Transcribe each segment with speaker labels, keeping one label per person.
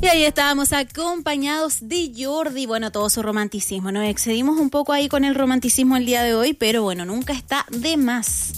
Speaker 1: Y ahí estábamos acompañados de Jordi, bueno, todo su romanticismo. Nos excedimos un poco ahí con el romanticismo el día de hoy, pero bueno, nunca está de más.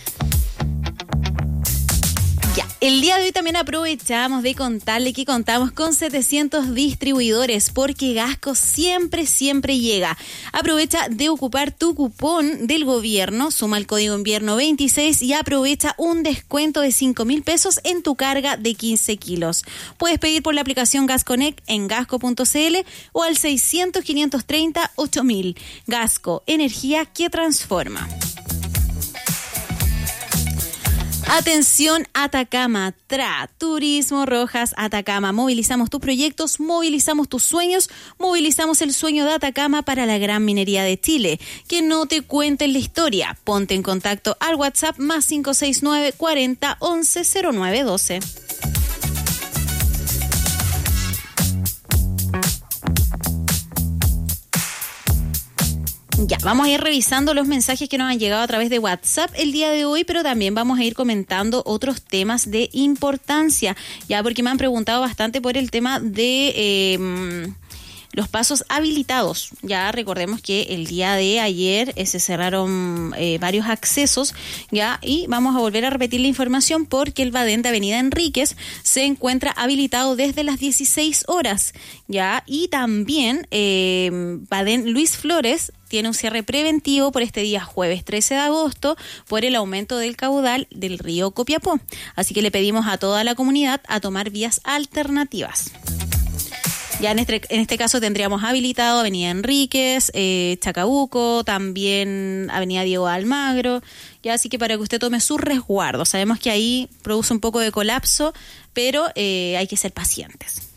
Speaker 1: Ya, el día de hoy también aprovechamos de contarle que contamos con 700 distribuidores porque Gasco siempre llega. Aprovecha de ocupar tu cupón del gobierno, suma el código invierno 26 y aprovecha un descuento de 5.000 pesos en tu carga de 15 kilos. Puedes pedir por la aplicación GasConnect en gasco.cl o al 600-530-8000. Gasco, energía que transforma. Atención Atacama, Turismo Rojas Atacama. Movilizamos tus proyectos, movilizamos tus sueños, movilizamos el sueño de Atacama para la gran minería de Chile. Que no te cuenten la historia. Ponte en contacto al WhatsApp más 569 40 11 09 12. Ya, vamos a ir revisando los mensajes que nos han llegado a través de WhatsApp el día de hoy, pero también vamos a ir comentando otros temas de importancia, ya porque me han preguntado bastante por el tema de los pasos habilitados. Ya recordemos que el día de ayer se cerraron varios accesos, ya, y vamos a volver a repetir la información porque el Badén de Avenida Enríquez se encuentra habilitado desde las 16 horas, ya, y también Badén Luis Flores tiene un cierre preventivo por este día jueves 13 de agosto por el aumento del caudal del río Copiapó. Así que le pedimos a toda la comunidad a tomar vías alternativas. Ya en este caso tendríamos habilitado Avenida Enríquez, Chacabuco, también Avenida Diego Almagro, ya, así que para que usted tome su resguardo. Sabemos que ahí produce un poco de colapso, pero hay que ser pacientes.